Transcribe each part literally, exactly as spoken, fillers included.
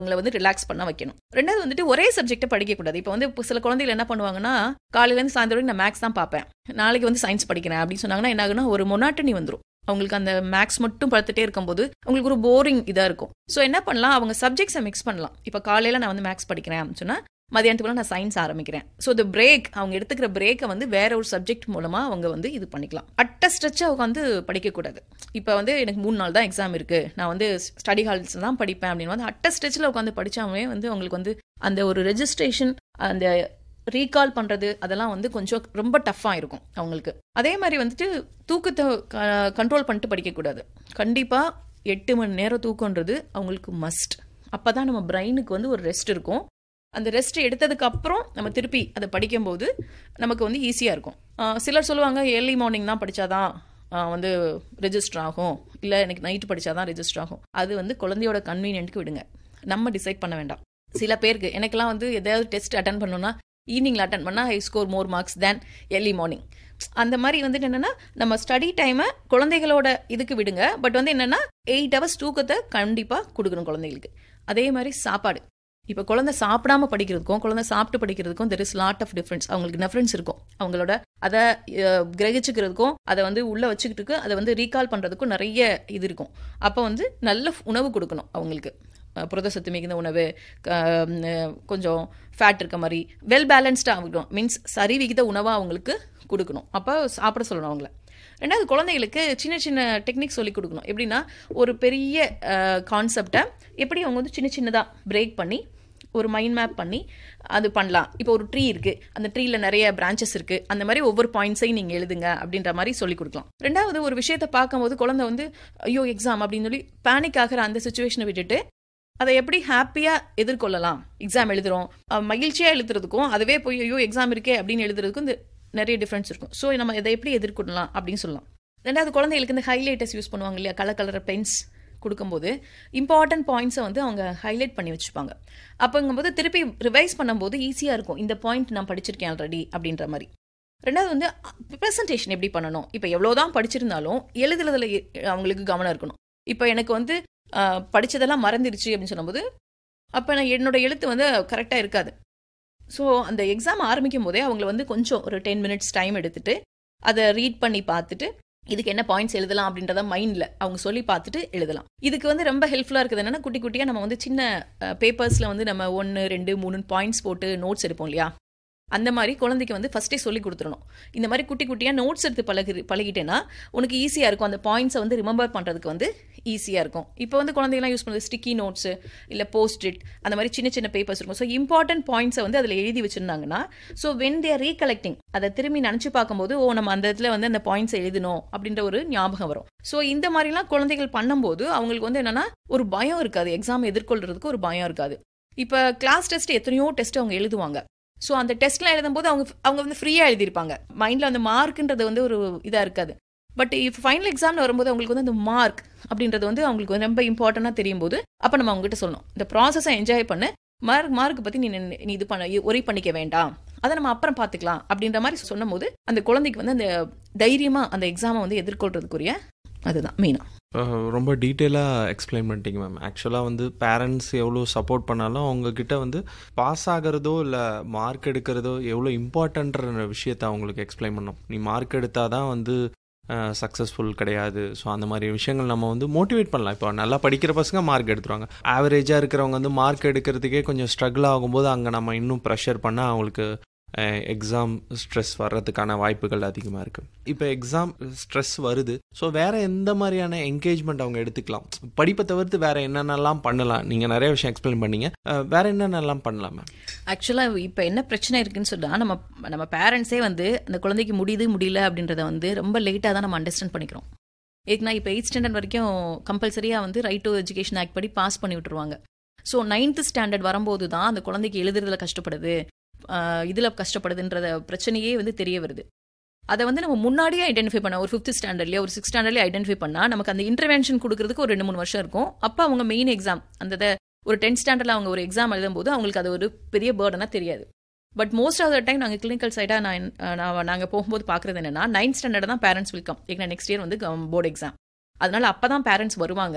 உங்களை வந்து ரிலாக்ஸ் பண்ண வைக்கணும். ரெண்டாவது வந்துட்டு ஒரே சப்ஜெக்ட்டை படிக்கக்கூடாது. இப்போ வந்து இப்போ சில குழந்தைகள் என்ன பண்ணுவாங்கன்னா, காலையிலேருந்து சாயந்தரம் வரைக்கும் நான் மேக்ஸ் தான் பார்ப்பேன், நாளைக்கு வந்து சயின்ஸ் படிக்கிறேன் அப்படின்னு சொன்னாங்கன்னா என்ன ஆகுனா ஒரு மொனாட்டனி வந்துடும். அவங்களுக்கு அந்த மேக்ஸ் மட்டும் பார்த்துட்டே இருக்கும்போது அவங்களுக்கு ஒரு போரிங் இதாக இருக்கும். ஸோ என்ன பண்ணலாம், அவங்க சப்ஜெக்ட்ஸை மிக்ஸ் பண்ணலாம். இப்போ காலையில் நான் வந்து மேக்ஸ் படிக்கிறேன் அப்படின்னு சொன்னால் மதியானத்துக்குள்ள நான் சயின்ஸ் ஆரம்பிக்கிறேன். ஸோ இந்த பிரேக், அவங்க எடுத்துக்கிற பிரேக்கை வந்து வேற ஒரு சப்ஜெக்ட் மூலமாக அவங்க வந்து இது பண்ணிக்கலாம். அட்ட ஸ்ட்ரெச்சாக அவங்க வந்து படிக்கக்கூடாது. இப்போ வந்து எனக்கு மூணு நாள் தான் எக்ஸாம் இருக்குது, நான் வந்து ஸ்டடி ஹால்ஸ் தான் படிப்பேன் அப்படின்னு வந்து அட்ட ஸ்ட்ரெச்சில் உட்காந்து படித்தாவே வந்து அவங்களுக்கு வந்து அந்த ஒரு ரெஜிஸ்ட்ரேஷன், அந்த ரீகால் பண்ணுறது அதெல்லாம் வந்து கொஞ்சம் ரொம்ப டஃப்பாக இருக்கும் அவங்களுக்கு. அதே மாதிரி வந்துட்டு தூக்கத்தை கண்ட்ரோல் பண்ணிட்டு படிக்கக்கூடாது. கண்டிப்பாக எட்டு மணி நேரம் தூக்கன்றது அவங்களுக்கு மஸ்ட். அப்போ தான் நம்ம பிரெயினுக்கு வந்து ஒரு ரெஸ்ட் இருக்கும். அந்த ரெஸ்ட் எடுத்ததுக்கு அப்புறம் நம்ம திருப்பி அதை படிக்கும்போது நமக்கு வந்து ஈஸியாக இருக்கும். சிலர் சொல்லுவாங்க ஏர்லி மார்னிங் தான் படித்தாதான் வந்து ரெஜிஸ்டர் ஆகும், இல்லை எனக்கு நைட்டு படித்தாதான் ரெஜிஸ்டர் ஆகும். அது வந்து குழந்தையோட கன்வீனியன்ட்க்கு விடுங்க, நம்ம டிசைட் பண்ண வேண்டாம். சில பேருக்கு எனக்கெல்லாம் வந்து எதாவது டெஸ்ட் அட்டன் பண்ணணும்னா ஈவினிங்கில் அட்டன் பண்ணால் ஐ ஸ்கோர் மோர் மார்க்ஸ் தேன் ஏர்லி மார்னிங். அந்த மாதிரி வந்துட்டு என்னென்னா நம்ம ஸ்டடி டைமை குழந்தைகளோட இதுக்கு விடுங்க. பட் வந்து என்னென்னா எயிட் ஹவர்ஸ் தூக்கத்தை கண்டிப்பாக கொடுக்கணும் குழந்தைகளுக்கு. அதே மாதிரி சாப்பாடு, இப்போ குழந்தை சாப்பிடாம படிக்கிறதுக்கும் குழந்தை சாப்பிட்டு படிக்கிறதுக்கும் there is lot of difference. அவங்களுக்கு டிஃப்ரென்ஸ் இருக்கும். அவங்களோட அதை கிரகிச்சுக்கிறதுக்கும் அதை வந்து உள்ளே வச்சுக்கிட்டு அதை வந்து ரீகால் பண்ணுறதுக்கும் நிறைய இது இருக்கும். அப்போ வந்து நல்ல உணவு கொடுக்கணும் அவங்களுக்கு. புரத சத்து மிகுந்த உணவு, கொஞ்சம் ஃபேட் இருக்க மாதிரி வெல் பேலன்ஸ்டாக ஆகணும். மீன்ஸ் சரி விகித உணவாக அவங்களுக்கு கொடுக்கணும். அப்போ சாப்பிட சொல்லணும் அவங்கள. ரெண்டாவது குழந்தைகளுக்கு சின்ன சின்ன டெக்னிக் சொல்லி கொடுக்கணும். எப்படின்னா ஒரு பெரிய கான்செப்டை எப்படி அவங்க வந்து சின்ன சின்னதாக பிரேக் பண்ணி ஒரு மைண்ட் மேப் பண்ணி அது பண்ணலாம். இப்போ ஒரு ட்ரீ இருக்குது, அந்த ட்ரீயில் நிறைய பிரான்ச்சஸ் இருக்குது, அந்த மாதிரி ஒவ்வொரு பாயிண்ட்ஸையும் நீங்கள் எழுதுங்க அப்படின்ற மாதிரி சொல்லிக் கொடுக்கலாம். ரெண்டாவது ஒரு விஷயத்தை பார்க்கும்போது குழந்தை வந்து ஐயோ எக்ஸாம் அப்படின்னு சொல்லி பேனிக் ஆகிற அந்த சுச்சுவேஷனை விட்டுட்டு அதை எப்படி ஹாப்பியாக எதிர்கொள்ளலாம். எக்ஸாம் எழுதுகிறோம், மகிழ்ச்சியாக எழுதுறதுக்கும் அதுவே போய் ஐயோ எக்ஸாம் இருக்கே அப்படின்னு எழுதுறதுக்கும் இந்த நிறைய டிஃப்ரென்ஸ் இருக்கும். ஸோ நம்ம இதை எப்படி எதிர்கொள்ளலாம் அப்படின்னு சொல்லலாம். ரெண்டாவது குழந்தைகளுக்கு இந்த ஹைலைட்டர்ஸ் யூஸ் பண்ணுவாங்க இல்லையா, கலர் கலர் பென்ஸ் கொடுக்கும்போது இம்பார்ட்டன்ட் பாயிண்ட்ஸை வந்து அவங்க ஹைலைட் பண்ணி வச்சுப்பாங்க. அப்போங்கும்போது திருப்பி ரிவைஸ் பண்ணும்போது ஈஸியாக இருக்கும். இந்த பாயிண்ட் நான் படிச்சிருக்கேன் ஆல்ரெடி அப்படின்ற மாதிரி. ரெண்டாவது வந்து ப்ரெசன்டேஷன் எப்படி பண்ணணும். இப்போ எவ்வளோதான் படிச்சிருந்தாலும் எழுதுறதுல அவங்களுக்கு கவனம் இருக்கணும். இப்போ எனக்கு வந்து படித்ததெல்லாம் மறந்துடுச்சு அப்படின்னு சொல்லும்போது அப்போ நான் என்னோட எழுத்து வந்து கரெக்டாக இருக்காது. ஸோ அந்த எக்ஸாம் ஆரம்பிக்கும் போதே அவங்கள வந்து கொஞ்சம் ஒரு டென் மினிட்ஸ் டைம் எடுத்துகிட்டு அதை ரீட் பண்ணி பார்த்துட்டு இதுக்கு என்ன பாயிண்ட்ஸ் எழுதலாம் அப்படின்றத மைண்டில் அவங்க சொல்லி பார்த்துட்டு எழுதலாம். இதுக்கு வந்து ரொம்ப ஹெல்ப்ஃபுல்லாக இருக்குது என்னென்னா குட்டி குட்டியாக நம்ம வந்து சின்ன பேப்பர்ஸில் வந்து நம்ம ஒன்று ரெண்டு மூணு பாயிண்ட்ஸ் போட்டு நோட்ஸ் எடுப்போம் இல்லையா, அந்த மாதிரி குழந்தைக்கு வந்து ஃபஸ்ட்டே சொல்லி கொடுத்துடணும். இந்த மாதிரி குட்டி குட்டியாக நோட்ஸ் எடுத்து பழகி பழகிட்டேன்னா உனக்கு ஈஸியாக இருக்கும். அந்த பாயிண்ட்ஸை வந்து ரிமெம்பர் பண்ணுறதுக்கு வந்து ஈஸியாக இருக்கும். இப்போ வந்து குழந்தைங்களாம் யூஸ் பண்ணுறது ஸ்டிக்கி நோட்ஸு இல்லை போஸ்ட் இட், அந்த மாதிரி சின்ன சின்ன பேப்பர்ஸ் இருக்கும். ஸோ இம்பார்ட்டன்ட் பாயிண்ட்ஸை வந்து அதில் எழுதி வச்சுருந்தாங்கன்னா so when they are recollecting அதை திரும்பி நினச்சி பார்க்கும்போது ஓ நம்ம அந்த இடத்துல வந்து அந்த பாயிண்ட்ஸை எழுதணும் அப்படின்ற ஒரு ஞாபகம் வரும். ஸோ இந்த மாதிரிலாம் குழந்தைகள் பண்ணும்போது அவங்களுக்கு வந்து என்னென்னா ஒரு பயம் இருக்காது, எக்ஸாம் எதிர்கொள்கிறதுக்கு ஒரு பயம் இருக்காது. இப்போ கிளாஸ் டெஸ்ட் எத்தனையோ டெஸ்ட் அவங்க எழுதுவாங்க. ஸோ அந்த டெஸ்ட்லாம் எழுதும்போது அவங்க அவங்க வந்து ஃப்ரீயாக எழுதியிருப்பாங்க. மைண்டில் அந்த மார்க்குன்றது வந்து ஒரு இதாக இருக்காது. பட் இப்போ ஃபைனல் எக்ஸாமில் வரும்போது அவங்களுக்கு வந்து அந்த மார்க் அப்படின்றது வந்து அவங்களுக்கு வந்து ரொம்ப இம்பார்ட்டண்ட்டாக தெரியும் போது அப்போ நம்ம அவங்ககிட்ட சொல்லணும், இந்த ப்ராசஸை என்ஜாய் பண்ணு, மார்க் மார்க் பற்றி நீ நீ இது பண்ண ஒரி பண்ணிக்க வேண்டாம், அதை நம்ம அப்புறம் பார்த்துக்கலாம் அப்படின்ற மாதிரி சொன்னும் போது அந்த குழந்தைக்கு வந்து அந்த தைரியமாக அந்த எக்ஸாமை வந்து எதிர்கொள்றதுக்குரிய அதுதான் மெயினாக. ரொம்ப டீட்டெயிலாக எக்ஸ்பிளைன் பண்ணிட்டீங்க மேம். ஆக்சுவலாக வந்து பேரண்ட்ஸ் எவ்வளோ சப்போர்ட் பண்ணாலும் அவங்கக்கிட்ட வந்து பாஸ் ஆகிறதோ இல்லை மார்க் எடுக்கிறதோ எவ்வளோ இம்பார்ட்டன்ற விஷயத்த அவங்களுக்கு எக்ஸ்பிளைன் பண்ணோம். நீ மார்க் எடுத்தால் தான் வந்து சக்ஸஸ்ஃபுல் கிடையாது. ஸோ அந்த மாதிரி விஷயங்கள் நம்ம வந்து மோட்டிவேட் பண்ணலாம். இப்போ நல்லா படிக்கிற பசங்க மார்க் எடுத்துருவாங்க, ஆவரேஜாக இருக்கிறவங்க வந்து மார்க் எடுக்கிறதுக்கே கொஞ்சம் ஸ்ட்ரகிள் ஆகும்போது அங்கே நம்ம இன்னும் ப்ரெஷர் பண்ணால் அவங்களுக்கு எக்ஸாம் ஸ்ட்ரெஸ் வர்றதுக்கான வாய்ப்புகள் அதிகமாக இருக்குது. இப்போ எக்ஸாம் ஸ்ட்ரெஸ் வருது, ஸோ வேறு எந்த மாதிரியான என்கேஜ்மெண்ட் அவங்க எடுத்துக்கலாம், படிப்பை தவிர்த்து வேறு என்னென்னலாம் பண்ணலாம்? நீங்கள் நிறைய விஷயம் எக்ஸ்பிளைன் பண்ணீங்க, வேறு என்னென்னலாம் பண்ணலாம் மேம்? ஆக்சுவலாக இப்போ என்ன பிரச்சனை இருக்குன்னு சொன்னால் நம்ம நம்ம பேரண்ட்ஸே வந்து அந்த குழந்தைக்கு முடியுது முடியல அப்படின்றத வந்து ரொம்ப லேட்டாக தான் நம்ம அண்டர்ஸ்டாண்ட் பண்ணிக்கிறோம். ஏன்னா இப்போ எயிட் ஸ்டாண்டர்ட் வரைக்கும் கம்பல்சரியாக வந்து ரைட் டு எஜுகேஷன் ஆக்ட் படி பாஸ் பண்ணி விட்டுருவாங்க. ஸோ நைன்த் ஸ்டாண்டர்ட் வரும்போது தான் அந்த குழந்தைக்கு எழுதுறதுல கஷ்டப்படுது, இதில் கஷ்டப்படுதுன்றத பிரச்சனையே வந்து தெரிய வருது. அதை வந்து நம்ம முன்னாடியே ஐடென்டிஃபை பண்ண ஒரு ஃபிஃப்த் ஸ்டாண்டர்ட்லேயே ஒரு சிக்ஸ் ஸ்டாண்டர்ட்லேயே ஐடென்டிஃபை பண்ணால் நமக்கு அந்த இன்டர்வென்ஷன் கொடுக்கறதுக்கு ஒரு ரெண்டு மூணு வருஷம் இருக்கும். அப்போ அவங்க மெயின் எக்ஸாம் அந்த ஒரு டென்த் ஸ்டாண்டர்டில் அவங்க ஒரு எக்ஸாம் எழுதும்போது அவங்களுக்கு அது ஒரு பெரிய பேர்டனாக தெரியாது. But most of the time நாங்கள் கிளினிக்கல் சைடாக நான் நான் நாங்கள் போகும்போது பார்க்குறது என்னென்னா நைன்த் ஸ்டாண்டர்ட் தான் பேரண்ட்ஸ் வெல்கம். ஏன்னா நெக்ஸ்ட் இயர் வந்து போர்டு எக்ஸாம், அதனால அப்போ தான் பேரண்ட்ஸ் வருவாங்க.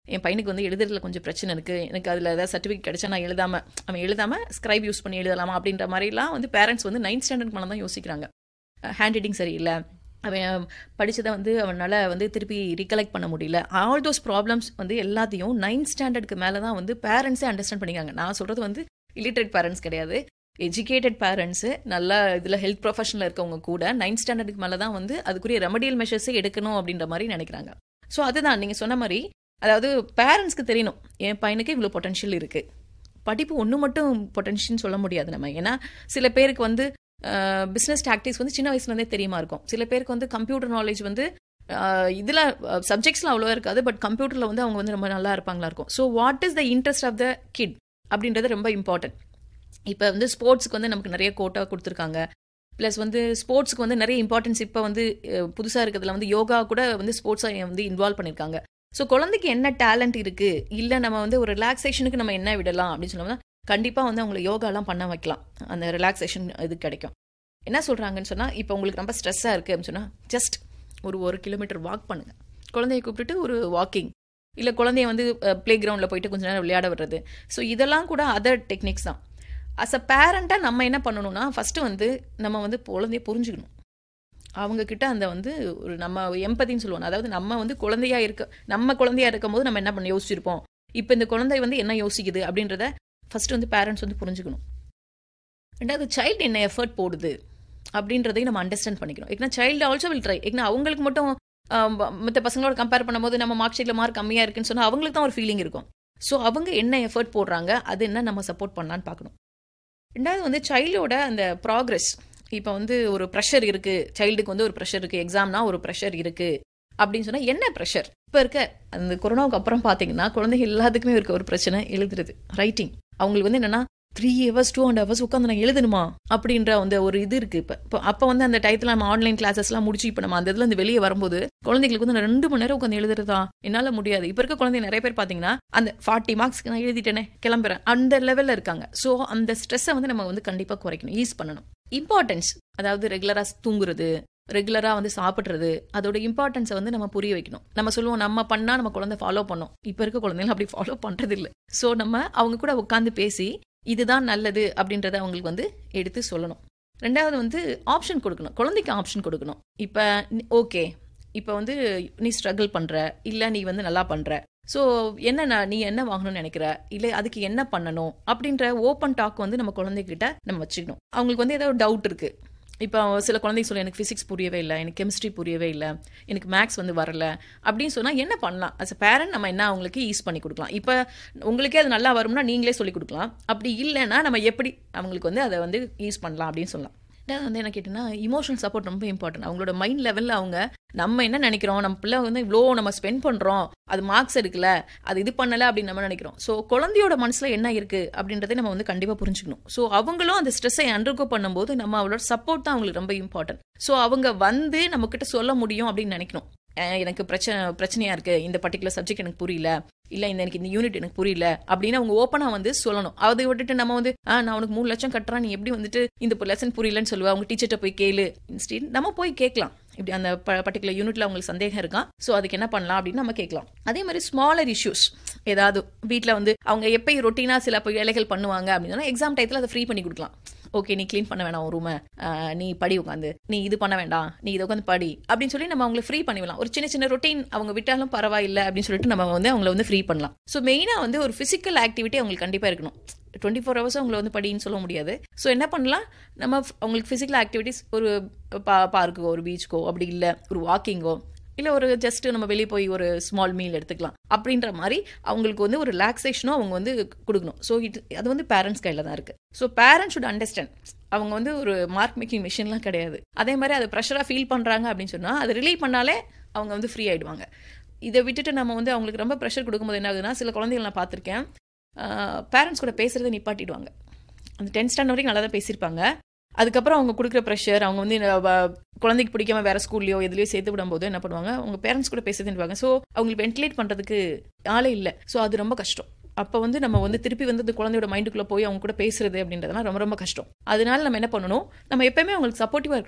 என் பையனுக்கு வந்து எழுதுறதுல கொஞ்சம் பிரச்சனை இருக்குது, எனக்கு அதில் ஏதாவது சர்டிஃபிகேட் கிடைச்சா நான் எழுதாமல் அவன் எழுதாமல் ஸ்க்ரைப் யூஸ் பண்ணி எழுதலாமா அப்படின்ற மாதிரிலாம் வந்து பேரண்ட்ஸ் வந்து நைன்த் ஸ்டாண்டர்ட் மேலே தான் யோசிக்கிறாங்க. ஹேண்ட் ரைட்டிங் சரியில்லை, அவன் படித்ததை வந்து அவனால் வந்து திருப்பி ரீகலெக்ட் பண்ண முடியல. ஆல் தோஸ் ப்ராப்ளம்ஸ் வந்து எல்லாத்தையும் நைன்த் ஸ்டாண்டர்டுக்கு மேலே தான் வந்து பேரண்ட்ஸே அண்டர்ஸ்டாண்ட் பண்ணிக்காங்க. நான் சொல்கிறது வந்து இல்லிட்ரேட் பேரண்ட்ஸ் கிடையாது, எஜுகேட்டட் பேரண்ட்ஸு, நல்லா இதில் ஹெல்த் ப்ரொஃபஷனில் இருக்கவங்க கூட நைன்த் ஸ்டாண்டர்டுக்கு மேலே தான் வந்து அதுக்குரிய ரெமடியல் மெஷர்ஸே எடுக்கணும் அப்படின்ற மாதிரி நினைக்கிறாங்க. ஸோ அதுதான் நீங்கள் சொன்ன மாதிரி, அதாவது பேரண்ட்ஸ்க்கு தெரியணும் என் பையனுக்கு இவ்வளோ பொட்டன்ஷியல் இருக்குது. படிப்பு ஒன்று மட்டும் பொட்டன்ஷியல்னு சொல்ல முடியாது நம்ம. ஏன்னா சில பேருக்கு வந்து பிஸ்னஸ் டாக்டிக்ஸ் வந்து சின்ன வயசுலேருந்தே தெரியுமா இருக்கும். சில பேருக்கு வந்து கம்ப்யூட்டர் நாலேஜ் வந்து இதில் சப்ஜெக்ட்ஸ்லாம் அவ்வளோவா இருக்காது, பட் கம்ப்யூட்டரில் வந்து அவங்க வந்து ரொம்ப நல்லா இருப்பாங்களா இருக்கும். So what is the interest of the kid அப்படின்றது ரொம்ப இம்பார்ட்டன்ட். இப்போ வந்து ஸ்போர்ட்ஸ்க்கு வந்து நமக்கு நிறைய கோட்டா கொடுத்துருக்காங்க. ப்ளஸ் வந்து ஸ்போர்ட்ஸ்க்கு வந்து நிறைய இம்பார்ட்டன்ஸ் இப்போ வந்து புதுசாக இருக்கிறதுல வந்து யோகா கூட வந்து ஸ்போர்ட்ஸை வந்து இன்வால்வ் பண்ணியிருக்காங்க. ஸோ குழந்தைக்கு என்ன டேலண்ட் இருக்குது, இல்லை நம்ம வந்து ஒரு ரிலாக்ஸேஷனுக்கு நம்ம என்ன விடலாம் அப்படின்னு சொன்னோம்னா கண்டிப்பாக வந்து அவங்களை யோகாலாம் பண்ண வைக்கலாம். அந்த ரிலாக்ஸேஷன் இது கிடைக்கும். என்ன சொல்கிறாங்கன்னு சொன்னால், இப்போ உங்களுக்கு ரொம்ப ஸ்ட்ரெஸ்ஸாக இருக்குது அப்படின்னு சொன்னால் ஜஸ்ட் ஒரு ஒரு கிலோமீட்டர் வாக் பண்ணுங்கள். குழந்தைய கூப்பிட்டுட்டு ஒரு வாக்கிங், இல்லை குழந்தைய வந்து ப்ளே கிரவுண்டில் போயிட்டு கொஞ்சம் நேரம் விளையாட விடுறது. ஸோ இதெல்லாம் கூட அதர் டெக்னிக்ஸ் தான். அஸ் அ பேரண்ட்டாக நம்ம என்ன பண்ணணும்னா, ஃபஸ்ட்டு வந்து நம்ம வந்து குழந்தைய புரிஞ்சுக்கணும். அவங்கக்கிட்ட அந்த வந்து ஒரு நம்ம எம்பதின்னு சொல்லுவோம். அதாவது நம்ம வந்து குழந்தையாக இருக்க நம்ம குழந்தையாக இருக்கும் போது நம்ம என்ன பண்ண யோசிச்சிருப்போம், இப்போ இந்த குழந்தை வந்து என்ன யோசிக்குது அப்படின்றத ஃபஸ்ட்டு வந்து பேரண்ட்ஸ் வந்து புரிஞ்சுக்கணும். ரெண்டாவது சைல்டு என்ன எஃபர்ட் போடுது அப்படின்றதையும் நம்ம அண்டர்ஸ்டாண்ட் பண்ணிக்கணும். ஏன்னா சைல்டு ஆல்சோ வில் ட்ரை. ஏன்னா அவங்களுக்கு மட்டும் மற்ற பசங்களோட கம்பேர் பண்ணும்போது நம்ம மார்க் ஷீட்டில் மார்க் கம்மியாக இருக்குன்னு சொன்னால் அவங்களுக்கு தான் ஒரு ஃபீலிங் இருக்கும். ஸோ அவங்க என்ன எஃபர்ட் போடுறாங்க, அது என்ன நம்ம சப்போர்ட் பண்ணலான்னு பார்க்கணும். ரெண்டாவது வந்து சைல்டோட அந்த ப்ராக்ரெஸ். இப்போ வந்து ஒரு ப்ரெஷர் இருக்குது, சைல்டுக்கு வந்து ஒரு ப்ரெஷர் இருக்குது, எக்ஸாம்னா ஒரு ப்ரெஷர் இருக்குது அப்படின்னு சொன்னால் என்ன ப்ரெஷர். இப்போ இருக்க அந்த கொரோனாவுக்கு அப்புறம் பார்த்தீங்கன்னா குழந்தைங்க எல்லாத்துக்குமே இருக்க ஒரு பிரச்சனை எழுதுறது, ரைட்டிங். அவங்களுக்கு வந்து என்னென்னா three hours two and hours உட்காந்து நான் எழுதணுமா அப்படின்ற அந்த ஒரு இது இருக்குது. இப்போ இப்போ அப்போ வந்து அந்த டயத்தில் நம்ம ஆன்லைன் கிளாஸஸ்லாம் முடிச்சு இப்போ நம்ம அந்த இதில் வந்து வெளியே வரும்போது குழந்தைங்களுக்கு வந்து நான் ரெண்டு மணி நேரம் உட்காந்து எழுதுறதா என்னால் முடியாது. இப்போ இருக்க குழந்தைங்க நிறைய பேர் பார்த்தீங்கன்னா அந்த ஃபார்ட்டி மார்க்ஸ்க்கு நான் எழுதிட்டேனே கிளம்புறேன் அந்த லெவலில் இருக்காங்க. ஸோ அந்த ஸ்ட்ரெஸ்ஸை வந்து நம்ம வந்து கண்டிப்பாக குறைக்கணும், ஈஸ் பண்ணணும். இம்பார்ட்டன்ஸ், அதாவது ரெகுலராக தூங்குறது, ரெகுலராக வந்து சாப்பிட்றது, அதோட இம்பார்ட்டன்ஸை வந்து நம்ம புரிய வைக்கணும். நம்ம சொல்லுவோம் நம்ம பண்ணால் நம்ம குழந்தை ஃபாலோ பண்ணோம். இப்போ இருக்க குழந்தைங்க அப்படி ஃபாலோ பண்ணுறது இல்லை. ஸோ நம்ம அவங்க கூட உட்காந்து பேசி இதுதான் நல்லது அப்படின்றத அவங்களுக்கு வந்து எடுத்து சொல்லணும். ரெண்டாவது வந்து ஆப்ஷன் கொடுக்கணும், குழந்தைக்கு ஆப்ஷன் கொடுக்கணும். இப்போ ஓகே இப்போ வந்து நீ ஸ்ட்ரகிள் பண்ணுற, இல்லை நீ வந்து நல்லா பண்ணுற, ஸோ என்ன நீ என்ன வாங்கணும்னு நினைக்கிற, இல்லை அதுக்கு என்ன பண்ணணும் அப்படின்ற ஓப்பன் டாக் வந்து நம்ம குழந்தைகிட்ட நம்ம வச்சுக்கணும். அவங்களுக்கு வந்து ஏதாவது டவுட் இருக்குது. இப்போ சில குழந்தைங்க சொல்ல எனக்கு ஃபிசிக்ஸ் புரியவே இல்லை, எனக்கு கெமிஸ்ட்ரி புரியவே இல்லை, எனக்கு மேக்ஸ் வந்து வரல அப்படின்னு சொன்னால் என்ன பண்ணலாம்? அஸ் அ பேரண்ட் நம்ம என்ன அவங்களுக்கு ஈஸ் பண்ணி கொடுக்கலாம். இப்போ உங்களுக்கே அது நல்லா வரும்னா நீங்களே சொல்லிக் கொடுக்கலாம். அப்படி இல்லைன்னா நம்ம எப்படி அவங்களுக்கு வந்து அதை வந்து யூஸ் பண்ணலாம் அப்படின்னு சொல்லலாம். ரெண்டாவது வந்து என்ன கேட்டிங்கன்னா இமோஷனல் சப்போர்ட் ரொம்ப இம்பார்ட்டன்ட். அவங்களோட மைண்ட் லெவலில் அவங்க நம்ம என்ன நினைக்கிறோம், நம்ம பிள்ளை வந்து இவ்வளோ நம்ம ஸ்பெண்ட் பண்ணுறோம், அது மார்க்ஸ் எடுக்கல, அது இது பண்ணலை அப்படின்னு நம்ம நினைக்கிறோம். ஸோ குழந்தையோட மனசில் என்ன இருக்குது அப்படின்றத நம்ம வந்து கண்டிப்பாக புரிஞ்சுக்கணும். ஸோ அவங்களும் அந்த ஸ்ட்ரெஸ்ஸை அண்டர்கோ பண்ணும்போது நம்ம அவளோட சப்போர்ட் தான் அவங்களுக்கு ரொம்ப இம்பார்ட்டன்ட். ஸோ அவங்க வந்து நம்மக்கிட்ட சொல்ல முடியும் அப்படின்னு நினைக்கணும். எனக்கு பிரச்சனை பிரச்சனையாக இருக்குது, இந்த பர்டிகுலர் சப்ஜெக்ட் எனக்கு புரியல, இல்லை இந்த எனக்கு இந்த யூனிட் எனக்கு புரியல அப்படின்னு அவங்க ஓப்பனாக வந்து சொல்லணும். அதை விட்டுட்டு நம்ம வந்து ஆ நான் உனக்கு மூணு லட்சம் கட்டுறேன், நீ எப்படி வந்துட்டு இந்த லெசன் புரியலன்னு சொல்லுவா, அவங்க டீச்சர்கிட்ட போய் கேளு. இன்ஸ்டீட் நம்ம போய் கேட்கலாம், இப்படி அந்த பர்டிகுலர் யூனிட்ல அவங்களுக்கு சந்தேகம் இருக்கான், ஸோ அதுக்கு என்ன பண்ணலாம் அப்படின்னு நம்ம கேட்கலாம். அதே மாதிரி ஸ்மாலர் இஷ்யூஸ் ஏதாவது வீட்டில் வந்து அவங்க எப்பயும் ரொட்டீனாக சில வேலைகள் பண்ணுவாங்க அப்படின்னா எக்ஸாம் டயத்தில் அதை ஃப்ரீ பண்ணி கொடுக்கலாம். ஓகே நீ க்ளீன் பண்ண வேணாம் ஒரு ரூமை, நீ படி உட்காந்து, நீ இது பண்ண வேண்டாம், நீ இதை உட்காந்து படி அப்படின்னு சொல்லி நம்ம அவங்களை ஃப்ரீ பண்ணிடலாம். ஒரு சின்ன சின்ன ரொட்டீன் அவங்க விட்டாலும் பரவாயில்லை அப்படின்னு சொல்லிட்டு நம்ம வந்து அவங்களை வந்து ஃப்ரீ பண்ணலாம். ஸோ மெயினாக வந்து ஒரு ஃபிசிக்கல் ஆக்டிவிட்டி அவங்களுக்கு கண்டிப்பாக இருக்கணும். டுவெண்ட்டி ஃபோர் ஹவர்ஸ் அவங்களை வந்து படின்னு சொல்ல முடியாது. ஸோ என்ன பண்ணலாம், நம்ம அவங்களுக்கு ஃபிசிக்கல் ஆக்டிவிட்டிஸ் ஒரு பா பார்க்குக்கோ ஒரு பீச்சுக்கோ, அப்படி இல்லை ஒரு வாக்கிங்கோ, இல்லை ஒரு ஜஸ்ட் நம்ம வெளியே போய் ஒரு ஸ்மால் மீல் எடுத்துக்கலாம் அப்படின்ற மாதிரி அவங்களுக்கு வந்து ஒரு ரிலாக்ஸேஷனும் அவங்க வந்து கொடுக்கணும். ஸோ இது அது வந்து பேரண்ட்ஸ் கையில் தான் இருக்குது. ஸோ பேரண்ட்ஸ் ஷுட் அண்டர்ஸ்டாண்ட் அவங்க வந்து ஒரு மார்க் மேக்கிங் மிஷின்லாம் கிடையாது. அதே மாதிரி அதை ப்ரெஷராக ஃபீல் பண்ணுறாங்க அப்படின்னு சொன்னால் அதை ரிலீவ் பண்ணாலே அவங்க வந்து ஃப்ரீ ஆகிடுவாங்க. இதை விட்டுட்டு நம்ம வந்து அவங்களுக்கு ரொம்ப ப்ரெஷர் கொடுக்கும்போது என்ன ஆகுதுன்னா, சில குழந்தைகள் நான் பார்த்துருக்கேன் பேரண்ட்ஸ் கூட பேசுகிறத நிப்பாட்டிடுவாங்க. அந்த டென்த் ஸ்டாண்டர்ட் வரைக்கும் நல்லா தான் பேசியிருப்பாங்க. அதுக்கப்புறம் அவங்க கொடுக்குற ப்ரெஷர், அவங்க வந்து குழந்தைக்கு பிடிக்காம வேறு ஸ்கூல்லையோ எதுலையோ சேர்த்து விடும்போது என்ன பண்ணுவாங்க, அவங்க பேரண்ட்ஸ் கூட பேசுதுன்னுவாங்க. ஸோ அவங்களுக்கு வென்டிலேட் பண்ணுறதுக்கு ஆளே இல்லை. ஸோ அது ரொம்ப கஷ்டம். அப்போ வந்து நம்ம வந்து திருப்பி வந்து அந்த குழந்தையோட மைண்டுக்குள்ளே போய் அவங்க கூட பேசுறது அப்படின்றதுலாம் ரொம்ப ரொம்ப கஷ்டம். அதனால நம்ம என்ன பண்ணணும், நம்ம எப்பயுமே அவங்களுக்கு சப்போர்ட்டிவாக இருக்கணும்.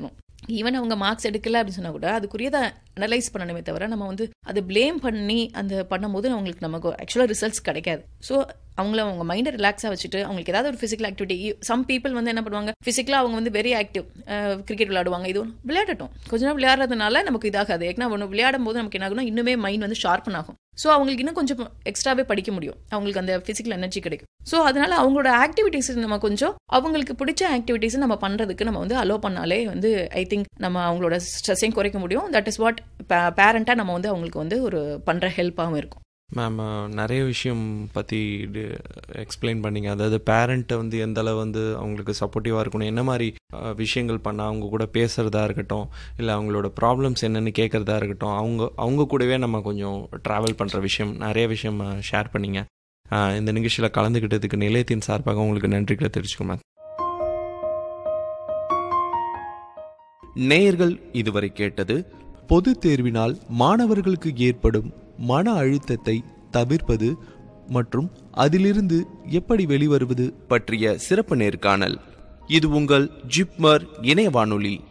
ஈவன் அவங்க மார்க்ஸ் எடுக்கல அப்படின்னு சொன்னா கூட அதுக்குரியதை அனலைஸ் பண்ணணுமே தவிர நம்ம வந்து அதை பிளேம் பண்ணி அந்த பண்ணும்போது அவங்களுக்கு நமக்கு ஆக்சுவலாக ரிசல்ட்ஸ் கிடைக்காது. ஸோ அவங்கள அவங்க மைண்டை ரிலாக்ஸாக வச்சுட்டு அவங்களுக்கு ஏதாவது ஒரு ஃபிசிக்கல் ஆக்டிவிட்டி, சம் பீப்புள் வந்து என்ன பண்ணுவாங்க, ஃபிசிக்கலாக அவங்க வந்து வெரி ஆக்டிவ், கிரிக்கெட் விளையாடுவாங்க, இது விளையாடட்டும், கொஞ்ச நேரம் விளையாடுறதுனால நமக்கு இதாகாது. ஏன்னா ஒன்று விளையாடும் போது நமக்கு என்ன ஆகும்னா இன்னுமே மைண்ட் வந்து ஷார்ப்பன் ஆகும். ஸோ அவங்களுக்கு இன்னும் கொஞ்சம் எக்ஸ்ட்ராவே படிக்க முடியும், அவங்களுக்கு அந்த ஃபிசிக்கல் எனர்ஜி கிடைக்கும். ஸோ அதனால அவங்களோட ஆக்டிவிட்டீஸ் நம்ம கொஞ்சம் அவங்களுக்கு பிடிச்ச ஆக்டிவிட்டீஸ் நம்ம பண்ணுறதுக்கு நம்ம வந்து அலோ பண்ணாலே வந்து ஐ திங்க் நம்ம அவங்களோட ஸ்ட்ரெஸ்ஸையும் குறைக்க முடியும். தட் இஸ் வாட் பேரண்டாக நம்ம வந்து அவங்களுக்கு வந்து ஒரு பண்ணுற ஹெல்ப்பாகவும் இருக்கும். மேம், நிறைய விஷயம் பற்றி எக்ஸ்பிளைன் பண்ணிங்க. அதாவது பேரண்ட்டை வந்து எந்த அளவு வந்து அவங்களுக்கு சப்போர்ட்டிவாக இருக்கணும், என்ன மாதிரி விஷயங்கள் பண்ணால் அவங்க கூட பேசுகிறதா இருக்கட்டும், இல்லை அவங்களோட ப்ராப்ளம்ஸ் என்னென்னு கேட்குறதா இருக்கட்டும், அவங்க அவங்க கூடவே நம்ம கொஞ்சம் ட்ராவல் பண்ணுற விஷயம், நிறைய விஷயம் ஷேர் பண்ணிங்க. இந்த நிகழ்ச்சியில் கலந்துக்கிட்டதுக்கு நிலையத்தின் சார்பாக உங்களுக்கு நன்றிகளை தெரிவிச்சுக்கோங்க. நேயர்கள் இதுவரை கேட்டது பொது தேர்வினால் மாணவர்களுக்கு ஏற்படும் மன அழுத்தத்தை தவிர்ப்பது மற்றும் அதிலிருந்து எப்படி வெளிவருவது பற்றிய சிறப்பு நேர்காணல். இது உங்கள் ஜிப்மர் இணைய வானொலி.